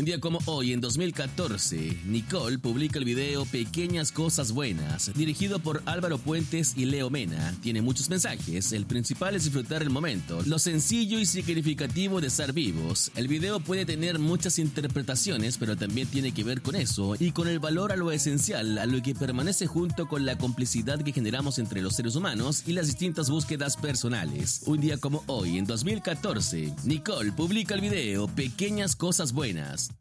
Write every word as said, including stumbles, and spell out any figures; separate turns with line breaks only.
Un día como hoy, en dos mil catorce, Nicole publica el video Pequeñas Cosas Buenas, dirigido por Álvaro Puentes y Leo Mena. Tiene muchos mensajes, el principal es disfrutar el momento, lo sencillo y significativo de estar vivos. El video puede tener muchas interpretaciones, pero también tiene que ver con eso y con el valor a lo esencial, a lo que permanece junto con la complicidad que generamos entre los seres humanos y las distintas búsquedas personales. Un día como hoy, en dos mil catorce, Nicole publica el video Pequeñas Cosas Buenas.